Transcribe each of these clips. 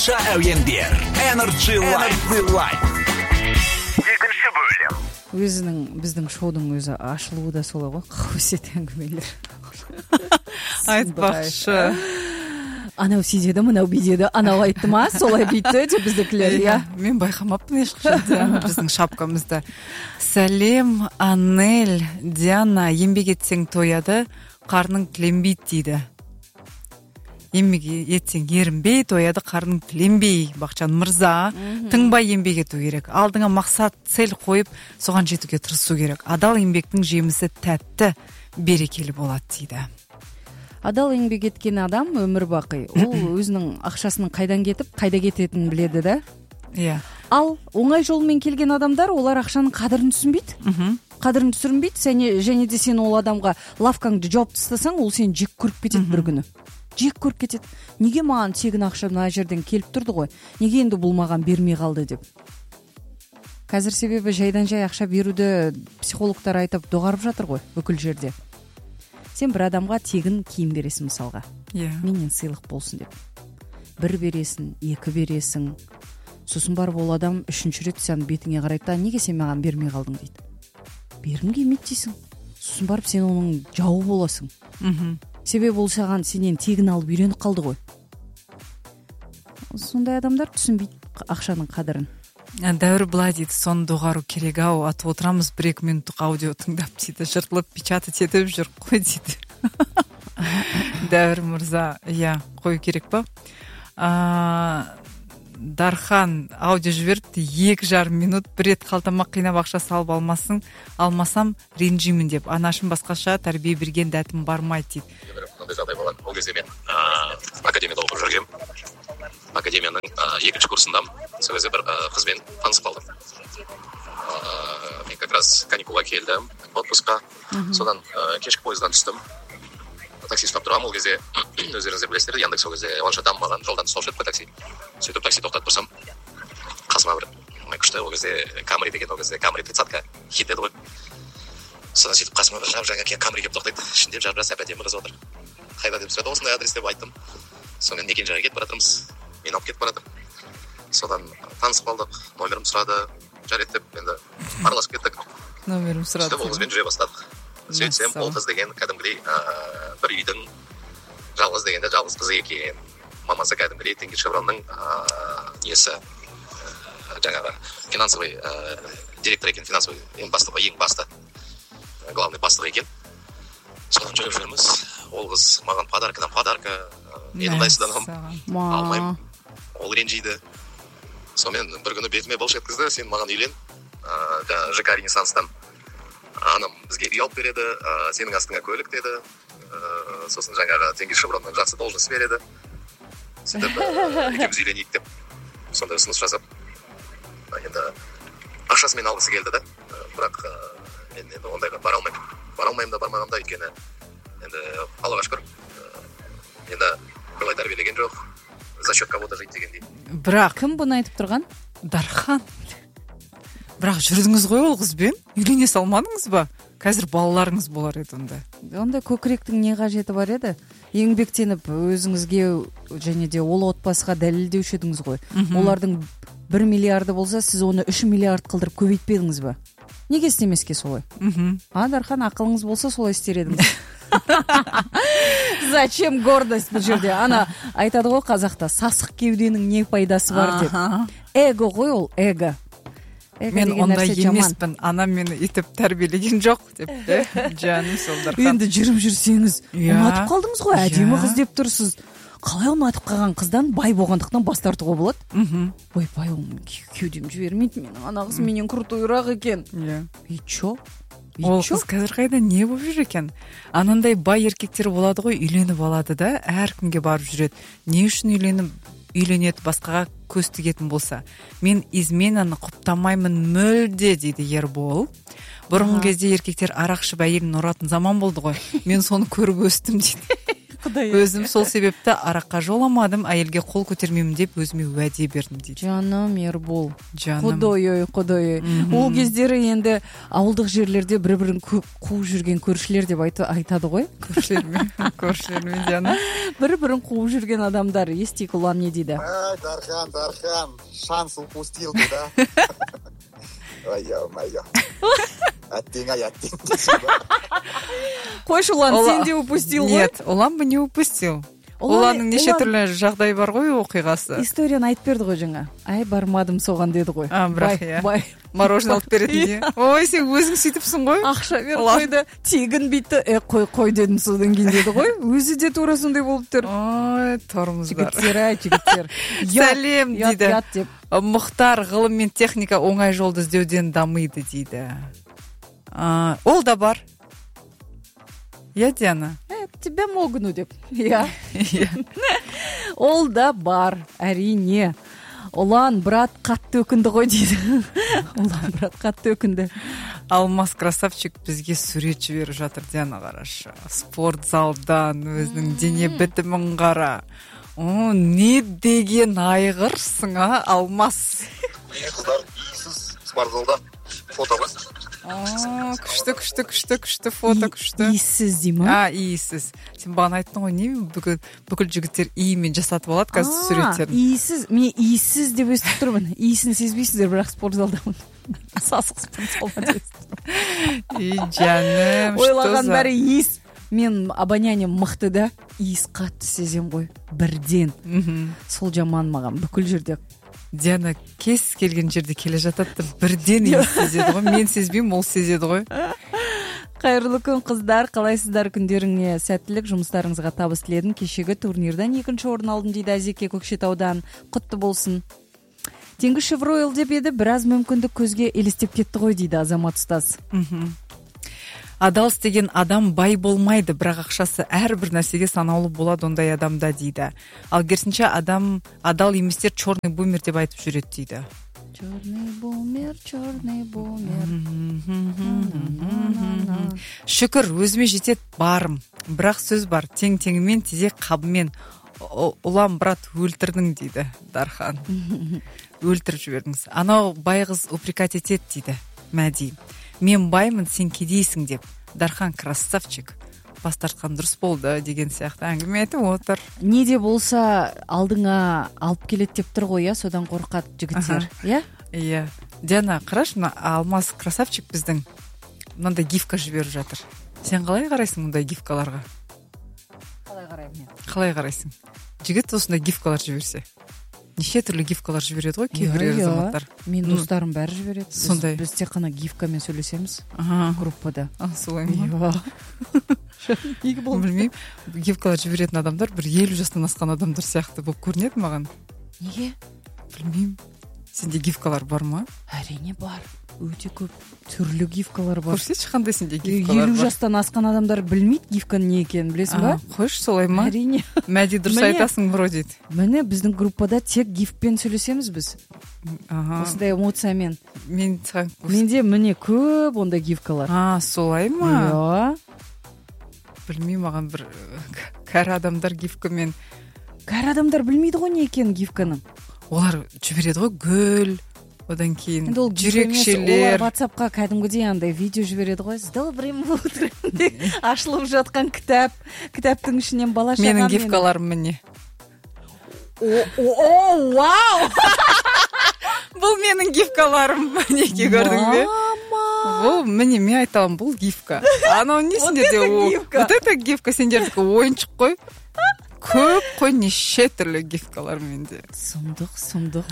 Әуендер Energy Life. Екінші бөлім. Біздің шоудың өзі ашылуы да солай ғой. Қауесет әңгімелер. Айтпақшы. Анау сөйдеді, мынау бүйдеді, анау айтты ма, солай бүйтті деп біздікілер, иә. Мен байқамаппын ешқашан біздің шапкамызда. Сәлем, Анель, Диана, еңбек етсең тояды, қарның тіленбейді дейді. Еңбек етсең ерінбей, тояды, қарның тіленбей. Бақчан мырза, тыңбай еңбек ету керек. Алдыңа мақсат, цель қойып, соған жетуге тырысу керек. Адал еңбектің жемісі тәтті, берекелі болады дейді. Адал еңбек еткен адам өмір бақи. Ол өзінің ақшасының қайдан кетіп, қайда кететінін біледі да. Иә. Ал оңай жолмен келген адамдар, олар ақшаның қадірін түсінбейді. Қадірін түсірмейді, және де сен ол адамға лавкаңды жауып тастасаң, ол сені жек көріп кетеді бір күні. Жек көріп кетеді. Неге маған тегін ақша мына жерден келіп тұрды ғой? Неге енді бұл маған бермей қалды деп. Қазір себебі жайдан жай ақша беруді психологтар айтып доғарып жатыр ғой бүкіл жерде. Сен бір адамға тегін киім бересің мысалға. Менен сыйлық болсын деп. Бір бересің, екі бересің. Сосын барып ол адам үшінші рет сен бетіңе қарайды, неге сен маған бермей қалдың дейді. Бергім келмейді дейсің. Сосын барып сен оның жауы боласың. Себебі ол саған сенен тегін алып үйреніп қалды ғой. Сондай адамдар түсінбейді ақшаның қадірін. Дәуір былай дейді, соны доғару керек ау, атып отырамыз 1-2 минуттық аудио тыңдап дейді, жыртылып печатать етіп жүр қой дейді. Дәуір мырза, иә, қою керек па? Дархан аудио жіберді, 2,5 минут бір рет қалтама қинап ақша салып алмасам ренжимін деп. Анашым басқаша тәрбие берген дәтім бармайды дейді. Мынандай жағдай болған. Ол кезде мен академияда оқып жүргем. Академияның 2-ші курсындамын. Сол кезде бір қызбен танысып қалдым. Мен как раз каникулға келдім, отпускқа. Содан кешкі пойыздан түстім. Такси ұстап тұрғам, ол кезде өздеріңіздер білесіздер, Яндекс сол кезде онша дамымаған, жолдан ұстаушы еді такси. Сөйтіп такси тоқтатып тұрсам, қасыма бір күшті, ол кезде Камри деген, ол кезде Камри 30-ка хит еді ғой. Содан сөйтіп қасыма бір жаңа Камри келіп тоқтайды, ішінде жап-жас әп-әдемі қыз отыр. Қайда деп сұрады, осындай адрес деп айттым. Сонымен некен жаға кетіп баратырмыз, мен алып кетіп баратырмын. Содан танысып қалдық, номерім сұрады, жарайды деп енді араласып кеттік. Номерім сұрады. Сөйтіп ол қызбен жүре бастадық. Сөйтсем, ол қыз деген кәдімгідей бір үйдің жалғыз дегенде жалғыз қызы екен. Мамасы кәдімгідей Теңгел Шевронның несі жаңағы финансовый директор екен, финансовый ең басты главный бастық екен. Содан жүріп жүрміз. Ол қыз маған подарка, мен ыңғайсызданамын, алмаймын. Ол ренжиді. Сонымен бір күні бетіме былш еткізді, сен маған үйлен, ЖК Ренессанстан. Анам бізге үй алып береді, сенің астыңа көлік деді. Сосын жаңағы Теңгел Шевронның жақсы должность береді. Сөйтіп екеуміз үйленейік деп сондай ұсыныс жасап. Енді ақшасымен алғысы келді да. Бірақ мен енді ондайға бара алмаймын да, бармағам да, өйткені енді Аллаға шүкір. Енді былай тәрбиелеген жоқ. За счет кого-то жить дегендей. Бірақ кім бұны айтып тұрған? Дархан. Бірақ жүрдіңіз ғой ол қызбен? Үйлене салмадыңыз ба? Қазір балаларыңыз болар еді онда. Онда көкіректің не қажеті бар еді? Еңбектеніп өзіңізге және де ол отбасыға дәлелдеуші едіңіз ғой. Олардың 1 миллиарды болса, сіз оны 3 миллиард қылдырып көбейтпедіңіз ба? Неге істемеске солай? Дархан, ақылыңыз болса солай істер едіңіз. Зачем гордость бұл жерде? Ана айтады ғой қазақта, сасық кеуденің не пайдасы бар деп. Эго ғой ол, эго. Мен ондай емеспін, анам мені етіп тәрбиелеген жоқ деп, жаным сол Дархан. Енді жүріп жүрсеңіз, ұнатып қалдыңыз ғой, әдемі қыз деп тұрсыз. Қалай ұнатып қалған қыздан бай болғандықтан бас тартуға болады? Ой, бай кеудем жібермейді, менің ана қыз менен крутойырақ екен. И чо? Ол қыз қазір қайда не болып жүр екен? Анандай бай еркектер болады ғой, үйленіп алады да, әркімге барып жүреді. Не үшін үйленеді басқаға көз тігетін болса. Мен изменаны құптамаймын мүлде дейді Ербол. Бұрынғы кезде еркектер арақ ішіп әйелін ұратын заман болды ғой. Мен соны көріп өстім дейді. өзім сол себепті араққа жоламадым, әйелге қол көтермеймін деп өзіме уәде бердім дейді. Жаным Ербол, Жаным. Құдай. Ол кездері енді ауылдық жерлерде бір-бірін қуып жүрген көршілер деп айтады ғой. Көршілермен жаным. Бір-бірін қуып жүрген адамдар. Естейік, ұлан не дейді? Дархан, шанс упустил ты, да? Ой, ё-моё. Әттең. Қойшы, ұлан, сен де упустил ғой? Нет, ұлан бы не упустил. Ұланның неше түрлі жағдай бар ғой оқиғасы. Историяны айтып берді ғой жаңа. Ай, бармадым соған деді ғой. Бірақ иә. Бай. Мороженое алып беретін де. Ой, сен өзің сөйтіпсің ғой. Ақша беріп қойды. Тегін битті. Қой дедім содан кейін деді ғой. Өзі де тура сондай болып тұр. Ой, тұрмыздар. Жігіттер. Сәлем дейді. Ят деп. Мұхтар, ғылым мен техника оңай жолды іздеуден дамиды дейді. Ол да бар. Я, Диана? Тебя могну деп. Я. Ол да бар, әрине. Ұлан, брат, қатты өкінді ғой дейді. Ұлан, брат, қатты өкінді. Алмас красавчик бізге сурет жіберіп жатыр, Диана, қарашы. Спорт залдан өзінің дене бітімін қара. Не деген айғырсың, Алмас? Қыздар иісіз спорт залда фото ғой. Күшті фото, күшті. Иіссіз дей ма? Иіссіз. Сен бағана айттың ғой, не бүкіл жігіттер иімен жасатып алады қазір суреттерін. Иіссіз, мен иіссіз деп өстіп тұрмын. Иісін сезбейсіздер, бірақ спорт залдамын. Сасық спорт залда дейсіздер. Жаным, ойлаған бәрі иіс. Мен обонянием мықты да, иіс қатты сезем ғой. Бірден. Сол жаман маған бүкіл жерде. Диана кез келген жерде келе жатады, бірден иіс сезеді ғой. Мен сезбеймін, ол сезеді ғой. Қайырлы күн, қыздар, қалайсыздар? Күндеріңе сәттілік, жұмыстарыңызға табыс тіледім. Кешегі турнирдан 2-ші орын алдым дейді Әзеке Көкшетаудан. Құтты болсын. Теңгі Шевройл деп еді, біраз мүмкіндік көзге елестеп кетті ғой дейді Азамат ұстаз. Адал істеген адам бай болмайды, бірақ ақшасы әрбір нәрсеге санаулы болады ондай адамда дейді. Ал керісінше адал еместер черный бумер деп айтып жүреді дейді. Черный бумер. Шүкір, өзіме жетет барым. Бірақ сөз бар, тең-теңімен, тезек қабымен. Ұлан, брат, өлтірдің дейді Дархан. Өлтіріп жібердіңіз. Анау байғыз упрекать етет дейді Мәди. Мен баймын, сен кедейсің деп. Дархан красавчик. Бас тартқан дұрыс болды деген сияқты әңгіме айтып отыр. Не де болса алдыңа алып келеді деп тұр ғой, содан қорқады жігіттер. Иә. Диана, қараш, Алмас красавчик біздің мынандай гифка жіберіп жатыр. Сен қалай қарайсың мұндай гифкаларға? Қалай қараймын? Қалай қарайсың? Жігіт осындай гифкалар жіберсе. Неше түрлі гифкалар жібереді ғой кейбір азаматтар. Мен достарым бәрі жібереді. Сондай. Біз тек қана гифкамен сөйлесеміз группада. Солай ма? Неге болды? Білмеймін. Гифкалар жіберетін адамдар бір 50 жастан асқан адамдар сияқты болып көрінеді маған. Неге? Білмеймін. Сенде гифкалар бар ма? Әрине бар. Өте көп түрлі гифкалар бар. Көрсетші қандай сенде гифкалар бар. 50 жастан асқан адамдар білмейді гифканың не екенін, білесің ба? Қойшы, солай ма? Әрине. Мәди, дұрыс айтасың, бро дейді. Міне біздің группада тек гифпен сөйлесеміз біз. Осындай эмоциямен. Менде міне көп ондай гифкалар. Солай ма? Білмеймін, маған бір кәрі адамдар гифкамен. Кәрі адамдар білмейді ғой не екенін гифканың. Олар жібереді ғой гүл, одан кейін жүрекшелер. Олар WhatsApp-қа кәдімгідей андай видео жібереді ғой. С добрым утром деп ашылып жатқан кітап, кітаптың ішінен бала шағам. Менің гифкаларым міне. Вау! Бұл менің гифкаларым. Неге көрдің бе? Бұл міне, мен айтамын, бұл гифка. Анау не сендерде? Вот это гифка, сендердікі ойыншық қой. Көп қой, неше түрлі гифкалар менде. Сұмдық.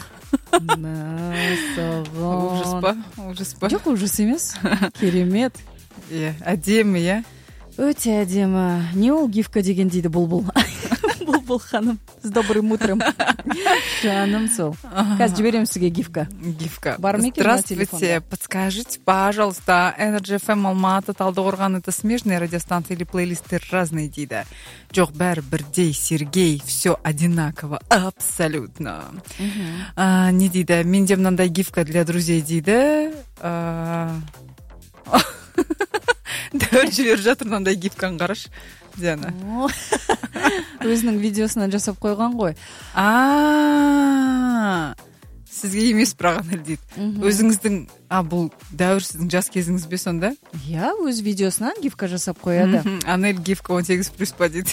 Ужас па? Жоқ, ужас емес. Керемет. Әдемі, иә? Өте әдемі. Не ол гифка деген дейді Бұлбұл. Бұлбұл ханым. С добрым утром. Жаным сол. Қазір жіберем сізге гифка. Здравствуйте. Подскажите, пожалуйста, Energy FM Алматы, Талдықорған, это смежные радиостанции или плейлисты разные дейді. Жоқ, бәрі бірдей, Сергей, все одинаково, абсолютно. Не дейді, менде мынандай гифка для друзей дейді. Дәуір жіберіп жатыр мынандай гифканы қараш. Диана. Өзінің видеосынан жасап қойған ғой. Сізге емес бірақ Анель дейді. Өзіңіздің, бұл дәуір сіздің жас кезіңіз бе сонда? Иә, өз видеосынан гифка жасап қояды. Анель гифка 18+ па дейді.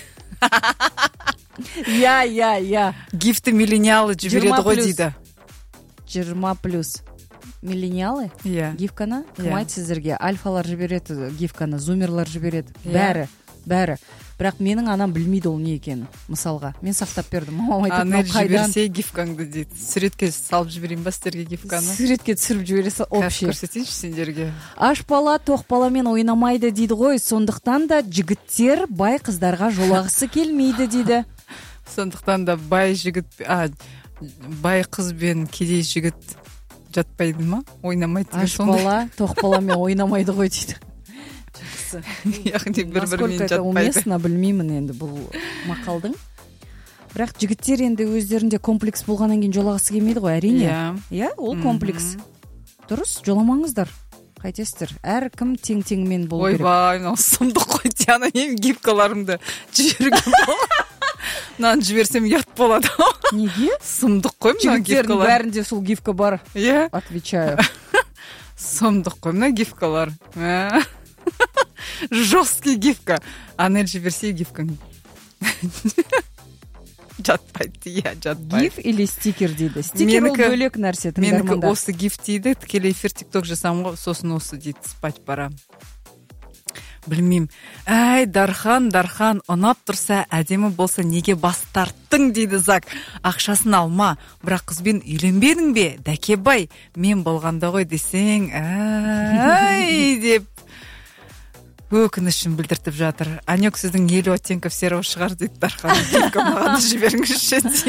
Иә. Гифті миллениалы жібереді ғой дейді. 20+ миллениалы? Иә. Гифканы? Кім айтты сіздерге? Альфалар жібереді гифканы, зумерлар жібереді. Бәрі. Бірақ менің анам білмейді ол не екенін. Мысалға, мен сақтап бердім. Мамам айтады, Анель жіберсе гифкаңды дейді. Суретке салып жіберейін ба сіздерге гифканы? Суретке түсіріп жібересі общий. Көрсетейінші сендерге. Аш бала тоқ баламен ойнамайды дейді ғой. Сондықтан да жігіттер бай қыздарға жолағысы келмейді дейді. Сондықтан да бай қыз бен кедей жігіт жатпайды ма? Ойнамайды. Аш бала тоқ баламен ойнамайды ғой дейді. Яғни бір-бірімен жатпайды. Насколько это уместно, білмеймін енді бұл мақалдың. Бірақ жігіттер енді өздерінде комплекс болғаннан кейін жолағысы келмейді ғой, әрине. Иә, ол комплекс. Дұрыс, жоламаңыздар. Қайтесіздер? Әркім тең-теңмен болу керек. Ойбай, мынау сұмдық қой, Диана, мен гифкаларымды жіберген болады. Мынаны жіберсем ұят болады. Неге? Сұмдық қой мына гифкалар. Жігіттердің бәрінде сол гифка бар. Иә. Отвечаю. Сұмдық қой мына гифкалар. Жесткий гифка. Анель жіберсе гифкаң. Жатпайды, жатпайды. Гиф или стикер дейді. Стикер ол бөлек нәрсе, тыңдармандар. Менікі осы гиф дейді, тікелей эфир тикток жасамын ғой, сосын осы дейді, спать пора. Білмеймін. Әй, Дархан, ұнап тұрса, әдемі болса, неге бас тарттың дейді Зак. Ақшасын алма, бірақ қызбен үйленбедің бе? Дәкебай, мен болғанда ғой десең, әй, деп өкінішін білдіртіп жатыр. Анек сіздің 50 оттенков серого шығар дейді Дархан. Маған жіберіңізші дейді.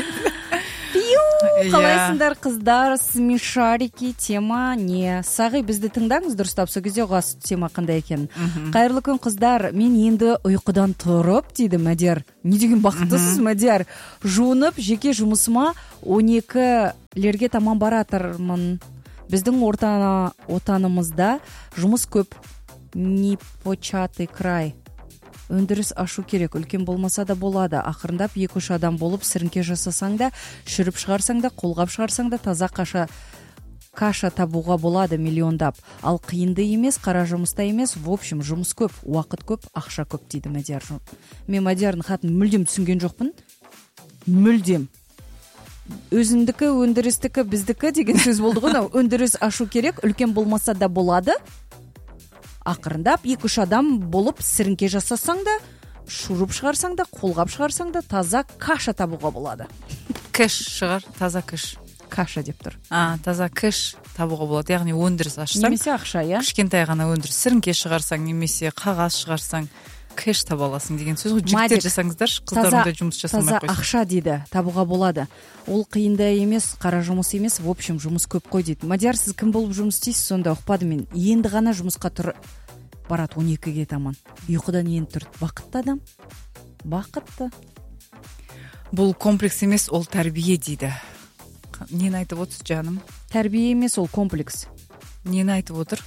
Қалайсыңдар қыздар, смешарики, тема не? Сағи бізді тыңдаңыз, дұрыстап, сол кезде ұғасыз тема қандай екен. Қайырлы күн қыздар, мен енді ұйқыдан тұрып дейді Мадияр. Не деген бақыттысыз Мадияр? Жуынып, жеке жұмысыма 12-лерге таман баратырмын. Біздің отанымызда жұмыс көп. Непочатый край. Өндіріс ашу керек, үлкен болмаса да болады. Ақырындап 2-3 адам болып сіріңке жасасаң да, шүріп шығарсаң да, қолғап шығарсаң да, таза каша табуға болады миллиондап. Ал қиынды емес, қара жұмыста емес, в общем, жұмыс көп, уақыт көп, ақша көп дейді Мадияр. Мен Мадиярдың хатын мүлдем түсінген жоқпын. Мүлдем. Өзіндікі, өндірістікі, біздікі деген сөз болды ғой. Өндіріс ашу керек, үлкен болмаса да болады. Ақырындап 2-3 адам болып сіріңке жасасаң да, шұрып шығарсаң да, қолғап шығарсаң да, таза каша табуға болады. Кэш шығар, таза кэш. Каша деп тұр. Таза кэш табуға болады. Яғни өндіріс ашсаң. Немесе ақша, иә? Кішкентай ғана өндіріс. Сіріңке шығарсаң, немесе қағаз шығарсаң, кэш таба аласың деген сөз ғой. Жігіттер жасаңыздар, қыздар ондай жұмыс жасамай қойсын. Таза ақша дейді, табуға болады. Ол қиында емес, қара жұмыс емес, в общем, жұмыс көп қой дейді. Мадияр, сіз кім болып жұмыс істейсіз? Сонда ұқпады мен. Енді ғана жұмысқа барады 12-ге таман. Ұйқыдан енді тұрды. Бақытты адам. Бақытты. Бұл комплекс емес, ол тәрбие дейді. Нені айтып отырсыз, жаным? Тәрбие емес, ол комплекс. Нені айтып отыр?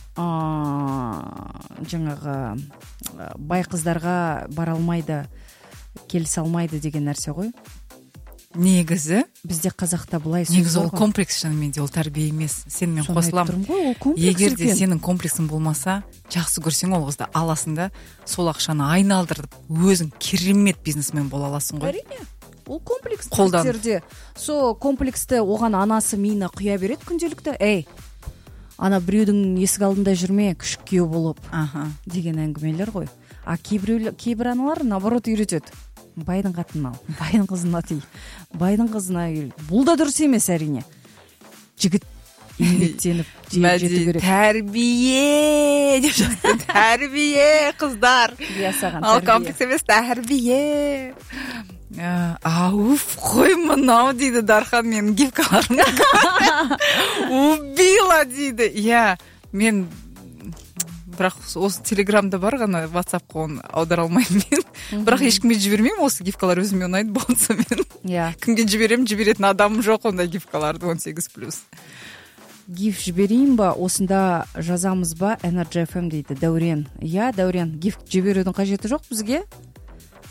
Жаңағы бай қыздарға бара алмайды, келісе алмайды деген нәрсе ғой. Негізі бізде қазақта былай сөз. Негізі ол комплекс шынымен де, ол тәрбие емес. Сенімен қосыламын. Егер де сенің комплексің болмаса, жақсы көрсең ол қызды аласың да, сол ақшаны айналдырып, өзің керемет бизнесмен бола аласың ғой. Әрине. Ол комплекс. Қолдан. Со комплексті оған анасы миына құя береді күнделікті. Эй, ана біреудің есік алдында жүрме, күшік күйеу болып деген әңгімелер ғой. Кейбір аналар наоборот үйретеді. Байдың қатын ал, байдың қызына тей, байдың қызына ел. Бұл да дұрыс емес әрине. Жігіт еңбектеніп жету керек. Тәрбие деп жатыр. Тәрбие қыздар. Ал комплекс емес, тәрбие. Ауф, қой мынау дейді Дархан менің гифкаларымды. Убила дейді. Иә, мен бірақ осы телеграмда бар ғана, ватсапқа оны аудара алмаймын мен. Бірақ ешкімге жібермеймін, осы гифкалар өзіме ұнайды болса мен. Кімге жіберетін адамым жоқ ондай гифкаларды 18+. Гиф жіберейін ба, осында жазамыз ба, Energy FM дейді Дәурен. Иә, Дәурен, гиф жіберудің қажеті жоқ бізге.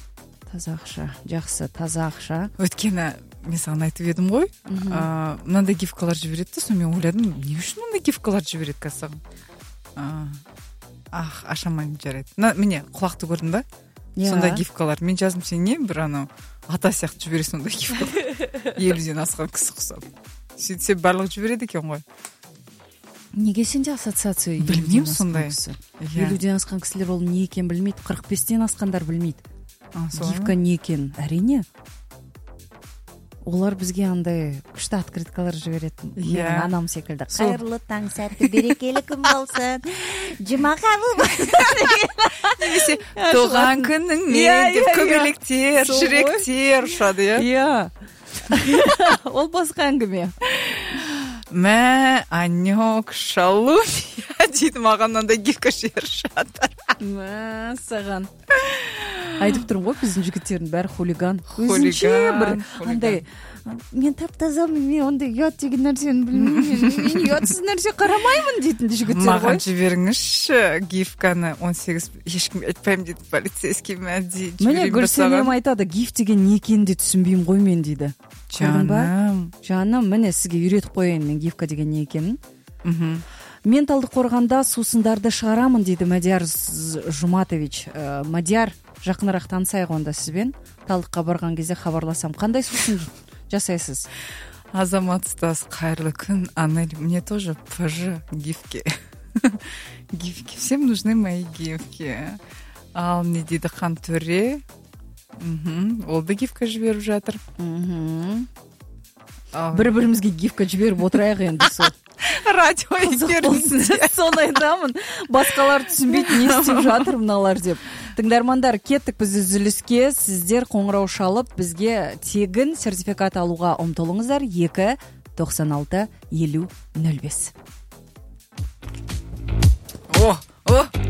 Таза ақша, жақсы, таза ақша. Өйткені мен саған айтып едім ғой, мынандай гифкалар жібереді да, соны мен ойладым, не үшін мынандай гифкалар жібереді қазір саған? Ашамаймын, жарайды. Міне, құлақты көрдің ба? Сондай гифкалар. Мен жаздым, сен не бір анау ата сияқты жібересің ондай гифкалар. 50-ден асқан кісі құсап. Сөйтсе барлығы жібереді екен ғой. Неге сенде ассоциация? Білмеймін сондай. 50-ден асқан кісілер ол не екен білмейді, 45-тен асқандар білмейді. Гифка не екен? Әрине. Олар бізге андай күшті открыткалар жіберетін. Мен анам секілді. Қайырлы таң, сәтті, берекелі күн болсын. Жұма қабыл болсын. Немесе туған күніңмен деп көбелектер, жүректер ұшады, иә? Ол басқа әңгіме. Мә, анек, шалунья дейді, маған андай гифка жіберіп жатыр. Мә, саған. Айтып тұрмын ғой, біздің жігіттердің бәрі хулиган. Өзінше бір андай, мен тап-тазамын, мен ондай ұят деген нәрсені білмеймін, мен ұятсыз нәрсе қарамаймын дейтін жігіттер ғой. Маған жіберіңізші гифканы 18, ешкім айтпаймын дейді, полицейский мәді. Міне Гүлсәлем айтады, гиф деген не екенін де түсінбеймін ғой мен дейді. Жаным, міне сізге үйретіп қояйын мен гифка деген не екенін. Мен Талдықорғанда сусындарды шығарамын дейді Мадияр Жұматович. Мадияр, жақынырақ танысайық онда сізбен. Талдыққа барған кезде хабарласам. Қандай сусын жасайсыз? Азамат ұстаз, қайырлы күн, Анель, мне тоже ПЖ гифки. Гифки, всем нужны мои гифки. Ал не дейді Қантөре. Ол да гифка жіберіп жатыр. Бір-бірімізге гифка жіберіп отырайық енді сол. Радио эфирінде. Соны айтамын. Басқалар түсінбейді, не істеп жатыр мыналар деп. Тыңдармандар, кеттік біз үзіліске. Сіздер қоңырау шалып, бізге тегін сертификат алуға ұмтылыңыздар. 2-96-50-05.